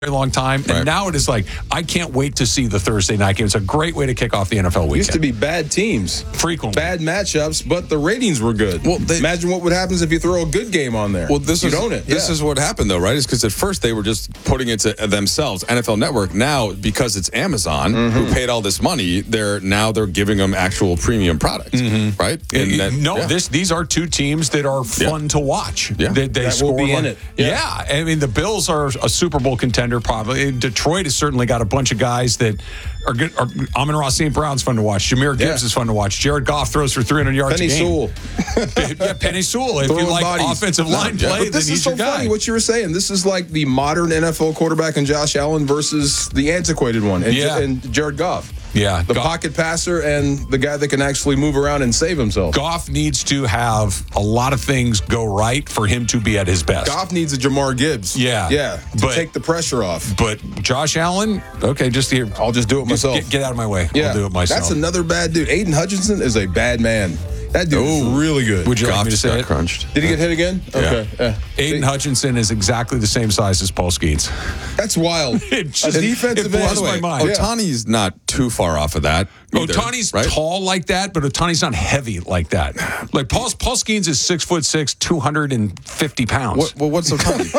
very long time, and now it is like, I can't wait to see the Thursday night game. It's a great way to kick off the NFL weekend. Used to be bad teams. Frequently. Bad matchups, but the ratings were good. Well, imagine what would happen if you throw a good game on there. Well, this is what happened, though, right? Is because at first they were just putting it to themselves, NFL Network. Now, because it's Amazon who paid all this money, they're giving them actual premium products, right? These are two teams that are fun to watch. Yeah. They score will be in it. Yeah, I mean, the Bills are a Super Bowl contender, probably. Detroit has certainly got a bunch of guys that are good. Amon-Ra St. Brown's fun to watch. Jahmyr Gibbs is fun to watch. Jared Goff throws for 300 yards Penny a game. Sewell. Penny Sewell. If you like offensive line play, then he's your guy. This is so funny what you were saying. This is like the modern NFL quarterback and Josh Allen versus the antiquated one and Jared Goff. Yeah. The pocket passer and the guy that can actually move around and save himself. Goff needs to have a lot of things go right for him to be at his best. Goff needs a Jamar Gibbs. To take the pressure off. But Josh Allen, okay, just here. I'll just do it myself. Get out of my way. Yeah. I'll do it myself. That's another bad dude. Aiden Hutchinson is a bad man. That dude is really good. Would you like me to say it? Crunched. Did he get hit again? Okay. Yeah. Aiden Hutchinson is exactly the same size as Paul Skeens. That's wild. It just defensive blows end. my mind. Otani's not too far off of that. Otani's tall like that, but Otani's not heavy like that. Like Paul Skeens is 6'6", 250 pounds. What's Otani?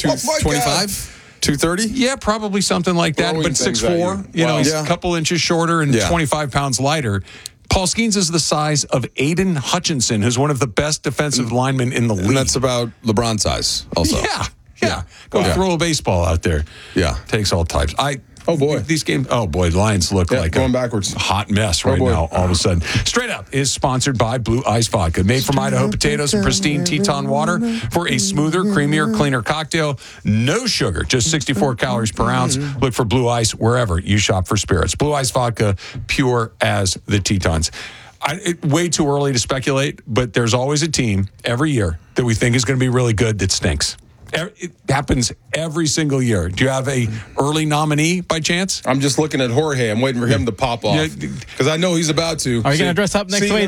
225? 230? Yeah, probably something like that. Throwing but 6'4". You know, he's a couple inches shorter and 25 pounds lighter. Paul Skeens is the size of Aiden Hutchinson, who's one of the best defensive linemen in the league. And that's about LeBron size also. Yeah. Go throw a baseball out there. Yeah. Takes all types. Oh, boy. These games, Lions look like going backwards. A hot mess right now, all of a sudden. Straight Up is sponsored by Blue Ice Vodka, made from Idaho potatoes and pristine Teton water for a smoother, creamier, cleaner cocktail. No sugar, just 64 calories per ounce. Look for Blue Ice wherever you shop for spirits. Blue Ice Vodka, pure as the Tetons. Way too early to speculate, but there's always a team every year that we think is going to be really good that stinks. It happens every single year. Do you have a early nominee by chance? I'm just looking at Jorge. I'm waiting for him to pop off because I know he's about to. Are you going to dress up next to AD?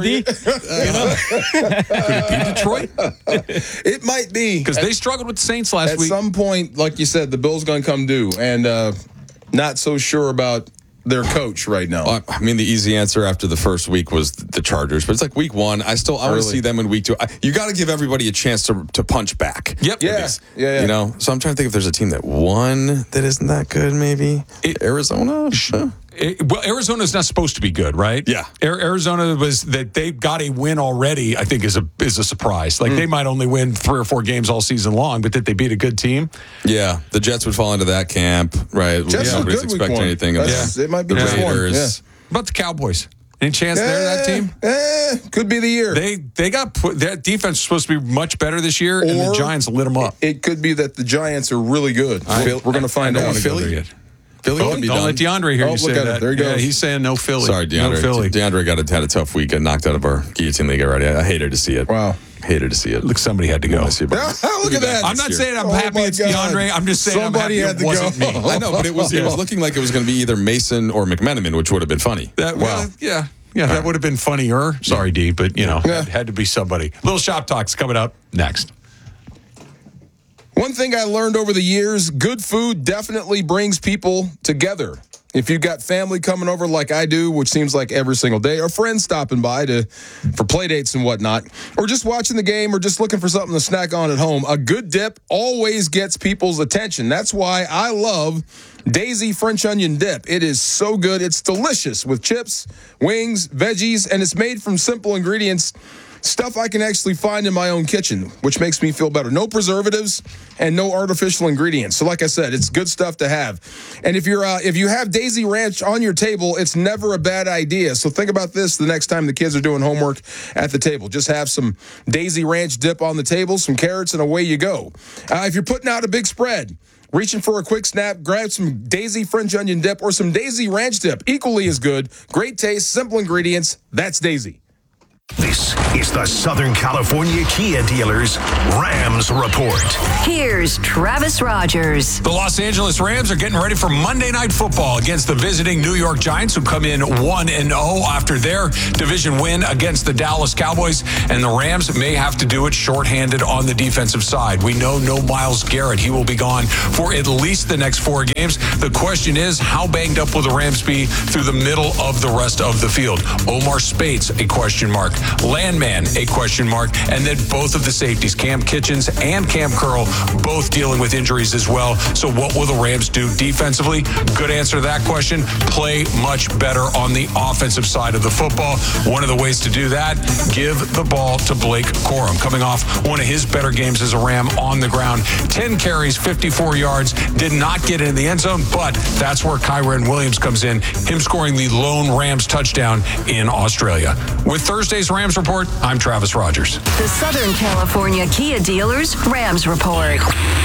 Could it be Detroit? It might be because they struggled with the Saints last week. At some point, like you said, the Bills going to come due, and not so sure about their coach right now. Well, I mean, the easy answer after the first week was the Chargers, but it's like week one. I want to see them in week two. You got to give everybody a chance to punch back. Yep. Yeah. You know, so I'm trying to think if there's a team that won that isn't that good. Maybe Arizona. Arizona's not supposed to be good, right? Yeah. Arizona was that they got a win already. I think is a surprise. Like they might only win 3 or 4 games all season long, but that they beat a good team. Yeah, the Jets would fall into that camp, right? Jets Nobody's expecting anything. It might be just one. Yeah. About the Cowboys. Any chance there, that team? Could be the year. They got that defense was supposed to be much better this year, and the Giants lit them up. It could be that the Giants are really good. We're going to find out. Philly don't let DeAndre hear you say that. There you go. Yeah, he's saying no Philly. Sorry, DeAndre. No Philly. DeAndre had a tough week. Got knocked out of our guillotine league already. I hated to see it. Wow. Hated to see it. Look, somebody had to go. Look at that. I'm not saying I'm happy it's DeAndre. I'm just saying somebody I'm had happy to it wasn't go. me. I know, but it was looking like it was going to be either Mason or McMenamin, which would have been funny. Yeah, that would have been funnier. Sorry, D, but it had to be somebody. Little shop talks coming up next. One thing I learned over the years, good food definitely brings people together. If you've got family coming over like I do, which seems like every single day, or friends stopping by for play dates and whatnot, or just watching the game or just looking for something to snack on at home, a good dip always gets people's attention. That's why I love Daisy French Onion Dip. It is so good. It's delicious with chips, wings, veggies, and it's made from simple ingredients. Stuff I can actually find in my own kitchen, which makes me feel better. No preservatives and no artificial ingredients. So like I said, it's good stuff to have. And if you have Daisy Ranch on your table, it's never a bad idea. So think about this the next time the kids are doing homework at the table. Just have some Daisy Ranch dip on the table, some carrots, and away you go. If you're putting out a big spread, reaching for a quick snap, grab some Daisy French Onion Dip or some Daisy Ranch Dip. Equally as good. Great taste, simple ingredients. That's Daisy. This is the Southern California Kia Dealers Rams Report. Here's Travis Rogers. The Los Angeles Rams are getting ready for Monday Night Football against the visiting New York Giants, who come in 1-0 after their division win against the Dallas Cowboys. And the Rams may have to do it shorthanded on the defensive side. We know no Myles Garrett. He will be gone for at least the next 4 games. The question is, how banged up will the Rams be through the middle of the rest of the field? Omar Spates, a question mark. Landman, a question mark. And then both of the safeties, Cam Kitchens and Cam Curl, both dealing with injuries as well. So what will the Rams do defensively? Good answer to that question. Play much better on the offensive side of the football. One of the ways to do that, give the ball to Blake Corum, coming off one of his better games as a Ram on the ground. 10 carries, 54 yards, did not get in the end zone, but that's where Kyren Williams comes in, him scoring the lone Rams touchdown in Australia. With Thursday's Rams Report, I'm Travis Rogers. The Southern California Kia Dealers Rams Report.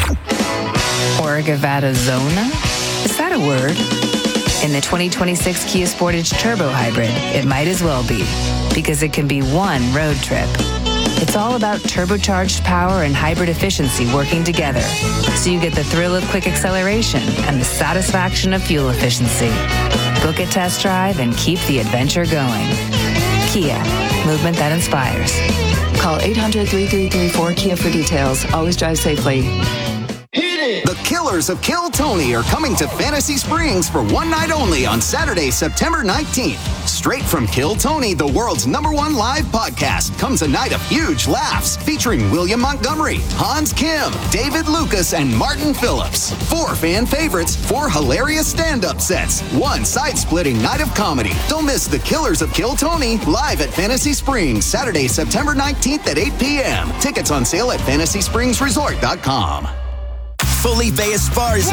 Orgavadazona? Is that a word? In the 2026 Kia Sportage Turbo Hybrid, it might as well be, because it can be one road trip. It's all about turbocharged power and hybrid efficiency working together, so you get the thrill of quick acceleration and the satisfaction of fuel efficiency. Book a test drive and keep the adventure going. Kia, movement that inspires. Call 800-3334-KIA for details. Always drive safely. The Killers of Kill Tony are coming to Fantasy Springs for one night only on Saturday, September 19th. Straight from Kill Tony, the world's #1 live podcast, comes a night of huge laughs featuring William Montgomery, Hans Kim, David Lucas, and Martin Phillips. 4 fan favorites, 4 hilarious stand-up sets, 1 side-splitting night of comedy. Don't miss the Killers of Kill Tony live at Fantasy Springs, Saturday, September 19th at 8 p.m. Tickets on sale at FantasySpringsResort.com. Felipe Esparza.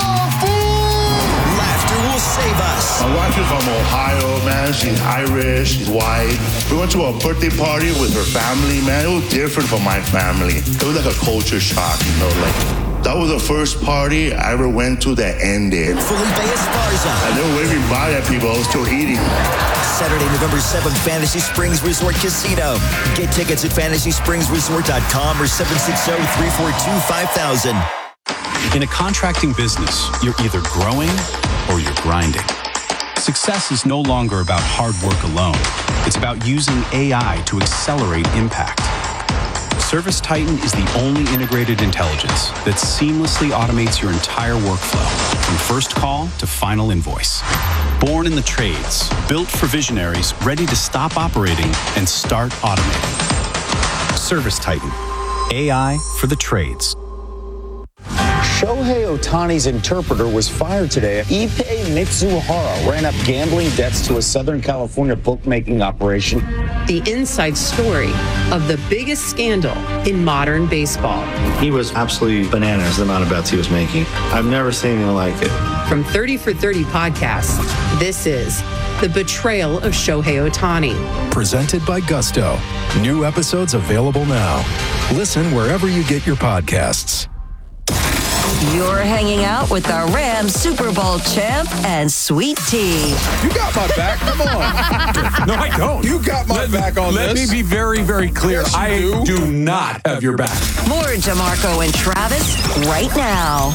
Laughter will save us. My wife is from Ohio, man. She's Irish, she's white. We went to a birthday party with her family, man. It was different from my family. It was like a culture shock, you know, like that was the first party I ever went to that ended. Felipe Esparza. And they were waving by at people. I was still eating. Saturday, November 7th, Fantasy Springs Resort Casino. Get tickets at FantasySpringsResort.com or 760-342-5000. In a contracting business, you're either growing or you're grinding. Success is no longer about hard work alone. It's about using AI to accelerate impact. ServiceTitan is the only integrated intelligence that seamlessly automates your entire workflow, from first call to final invoice. Born in the trades, built for visionaries ready to stop operating and start automating. ServiceTitan, AI for the trades. Shohei Ohtani's interpreter was fired today. Ippei Mitsuhara ran up gambling debts to a Southern California bookmaking operation. The inside story of the biggest scandal in modern baseball. He was absolutely bananas, the amount of bets he was making. I've never seen anything like it. From 30 for 30 podcasts, this is The Betrayal of Shohei Ohtani. Presented by Gusto. New episodes available now. Listen wherever you get your podcasts. You're hanging out with the Rams Super Bowl champ and Sweet Tea. You got my back. Come on. No, I don't. You got my back on this. Let me be very, very clear. Yes, I do not have your back. More DeMarco and Travis right now.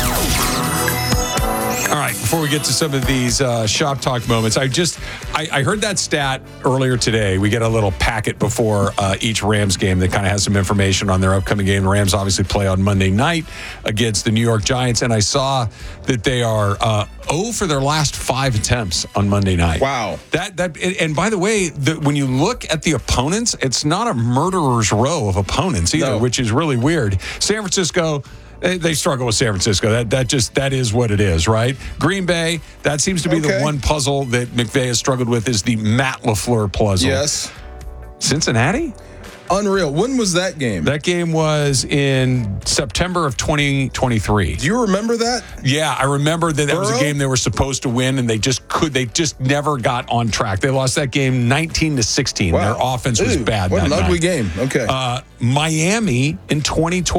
All right, before we get to some of these shop talk moments, I heard that stat earlier today. We get a little packet before each Rams game that kind of has some information on their upcoming game. The Rams obviously play on Monday night against the New York Giants, and I saw that they are 0 for their last 5 attempts on Monday night. Wow. And by the way, when you look at the opponents, it's not a murderer's row of opponents either, which is really weird. San Francisco, they struggle with San Francisco. That is what it is, right? Green Bay, that seems to be the one puzzle that McVay has struggled with, is the Matt LaFleur puzzle. Yes. Cincinnati? Unreal. When was that game? That game was in September of 2023. Do you remember that? Yeah, I remember that was a game they were supposed to win, and they just never got on track. They lost that game 19-16. Wow. Their offense was bad. What that an ugly night. game. Okay. Miami in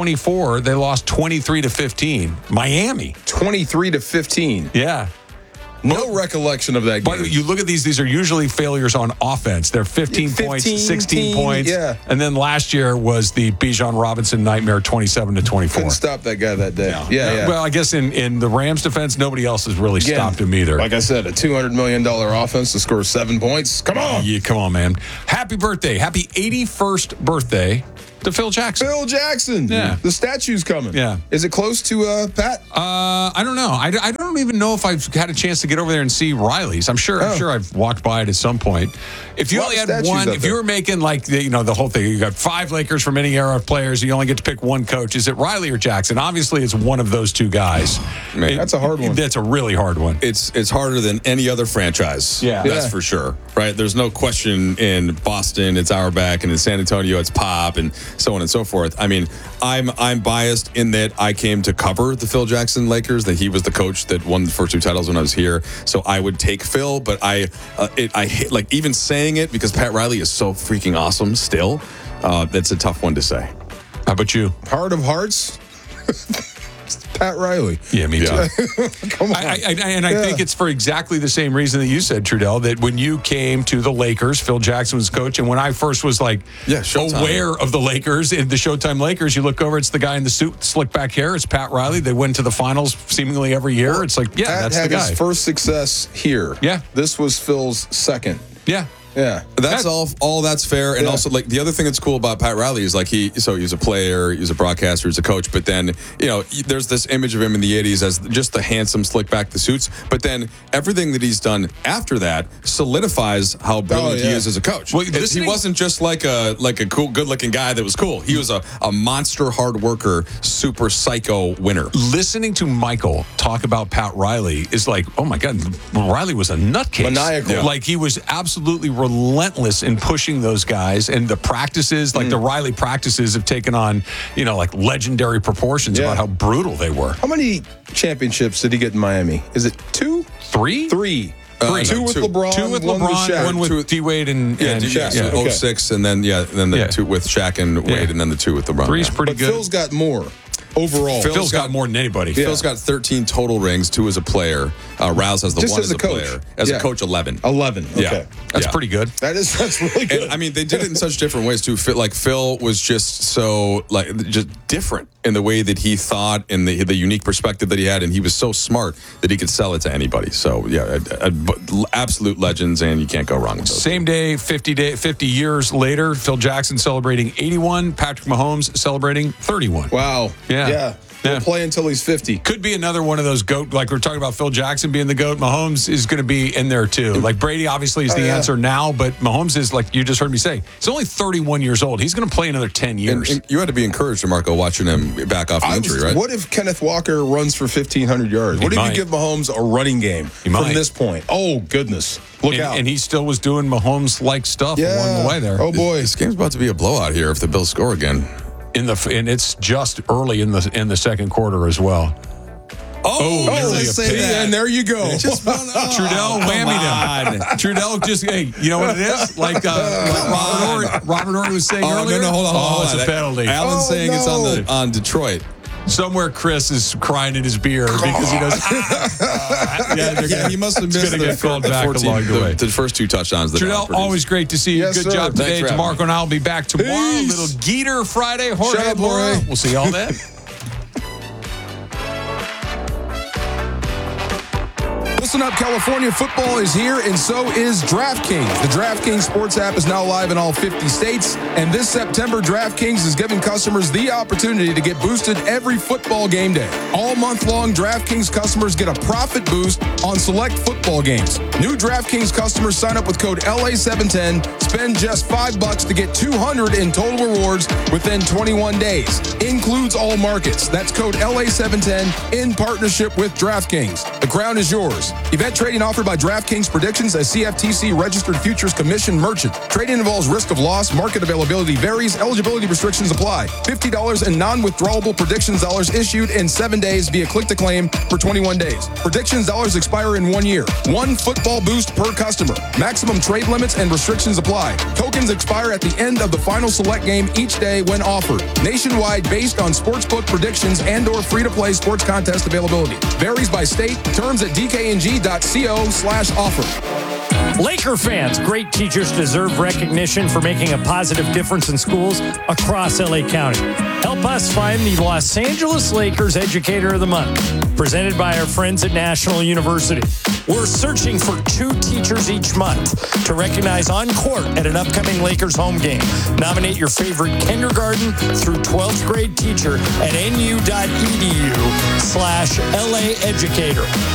2024, they lost 23-15. Miami. 23-15. Yeah. No recollection of that game. But you look at these are usually failures on offense. They're 15 points, 16 points. Yeah. And then last year was the Bijan Robinson nightmare, 27-24. Couldn't stop that guy that day. Yeah. Well, I guess in the Rams defense, nobody else has really stopped him either. Like I said, a $200 million offense to score 7 points. Come on. Yeah, come on, man. Happy birthday. Happy 81st birthday to Phil Jackson. Phil Jackson. Yeah. The statue's coming. Yeah. Is it close to Pat? I don't know. I don't even know if I've had a chance to get over there and see Riley's. I'm sure I've walked by it at some point. If you only had one, if you were making like the whole thing, you got 5 Lakers from any era of players, you only get to pick one coach. Is it Riley or Jackson? Obviously, it's one of those two guys. Man, that's a hard one. That's a really hard one. It's harder than any other franchise. Yeah. That's for sure. Right? There's no question in Boston, it's Auerbach, and in San Antonio, it's Pop, and so on and so forth. I mean, I'm biased in that I came to cover the Phil Jackson Lakers, that he was the coach that won the first 2 titles when I was here. So I would take Phil, but I hate, like, even saying it because Pat Riley is so freaking awesome still. That's a tough one to say. How about you? Heart of hearts? Pat Riley. Yeah, me too. Come on. I think it's for exactly the same reason that you said, Trudell, that when you came to the Lakers, Phil Jackson was coach, and when I first was aware of the Lakers, the Showtime Lakers, you look over, it's the guy in the suit, slick back hair, it's Pat Riley. They went to the finals seemingly every year. It's like, Pat that's the had guy. his first success here. Yeah. This was Phil's second. Yeah. Yeah. That's all that's fair. And also, like, the other thing that's cool about Pat Riley is, like, he's a player, he's a broadcaster, he's a coach, but then, there's this image of him in the 80s as just the handsome, slick back the suits. But then everything that he's done after that solidifies how brilliant he is as a coach. Well, he wasn't just like a cool, good looking guy that was cool. He was a monster hard worker, super psycho winner. Listening to Michael talk about Pat Riley is like, oh my God, Riley was a nutcase. Maniacal. Yeah. Like, he was absolutely relentless in pushing those guys, and the practices, like the Riley practices, have taken on, like legendary proportions about how brutal they were. How many championships did he get in Miami? Is it 2? 3? 3. Two with LeBron, 2 with one LeBron, Shaq. one with D-Wade and Shaq. yeah. So 06, and then the 2 with Shaq and Wade, and then the 2 with LeBron. 3's pretty But good. Phil's got more overall. Phil's got more than anybody. Phil's got 13 total rings, 2 as a player. Rouse has the Just 1 as as a a coach. player. As a coach, 11. 11. Okay. Yeah. That's pretty good. That's really good. And, I mean, they did it in such different ways too. Phil was just so just different in the way that he thought and the unique perspective that he had, and he was so smart that he could sell it to anybody. So absolute legends, and you can't go wrong with those. Same day, 50 years later, Phil Jackson celebrating 81, Patrick Mahomes celebrating 31. Wow. Yeah. He'll play until he's 50. Could be another one of those GOAT, like we're talking about Phil Jackson being the GOAT. Mahomes is going to be in there too. Like, Brady obviously is the answer now, but Mahomes is, like you just heard me say, he's only 31 years old. He's going to play another 10 years. And you had to be encouraged, Marco, watching him back off the injury, right? What if Kenneth Walker runs for 1,500 yards? What if you give Mahomes a running game from this point? Oh, goodness. Look out. And he still was doing Mahomes-like stuff along the way there. Oh, boy. This game's about to be a blowout here if the Bills score again. And it's just early in the second quarter as well. Let's say that. And there you go. Trudell whammied him. Trudell just, you know what it is? Like Robert Horry was saying earlier. No, hold on. It's a penalty. Alan's saying it's on Detroit. Somewhere Chris is crying in his beer because he knows. He must have missed the first 2 touchdowns. Trudell, always great to see you. Yes, Good sir. job today. Thanks for Marco and I will be back tomorrow. Peace. Little Geeter Friday. Jorge Shut up, Bora. Jorge. We'll see y'all then. Listen up, California football is here, and so is DraftKings. The DraftKings sports app is now live in all 50 states, and this September, DraftKings is giving customers the opportunity to get boosted every football game day. All month long, DraftKings customers get a profit boost on select football games. New DraftKings customers sign up with code LA710, spend just $5 to get $200 in total rewards within 21 days. Includes all markets. That's code LA710 in partnership with DraftKings. The crown is yours. Event trading offered by DraftKings Predictions, a CFTC registered futures commission merchant. Trading involves risk of loss. Market availability varies. Eligibility restrictions apply. $50 in non-withdrawable predictions dollars issued in 7 days via click to claim for 21 days. Predictions dollars expire in 1 year. 1 football boost per customer. Maximum trade limits and restrictions apply. Tokens expire at the end of the final select game each day when offered. Nationwide based on sportsbook predictions and/or free-to-play sports contest availability. Varies by state. Terms at DKNG.com. LakeRadio.co/offer. Laker fans, great teachers deserve recognition for making a positive difference in schools across LA County. Help us find the Los Angeles Lakers Educator of the Month, presented by our friends at National University. We're searching for 2 teachers each month to recognize on court at an upcoming Lakers home game. Nominate your favorite kindergarten through 12th grade teacher at nu.edu/LA Educator.